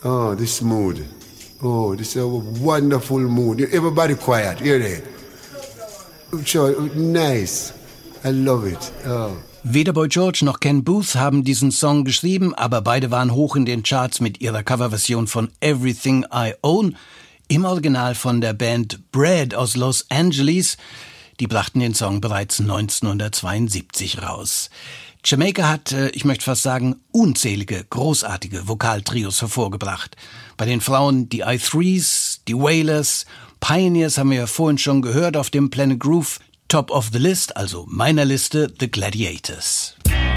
Oh, this mood. Oh, this is a wonderful mood. Everybody quiet, hear that? Sure, nice. I love it. Oh. Weder Boy George noch Ken Booth haben diesen Song geschrieben, aber beide waren hoch in den Charts mit ihrer Coverversion von Everything I Own, im Original von der Band Bread aus Los Angeles. Die brachten den Song bereits 1972 raus. Jamaica hat, ich möchte fast sagen, unzählige, großartige Vokaltrios hervorgebracht. Bei den Frauen die I3s, die Wailers, Pioneers haben wir ja vorhin schon gehört auf dem Planet Groove. Top of the List, also meiner Liste, The Gladiators.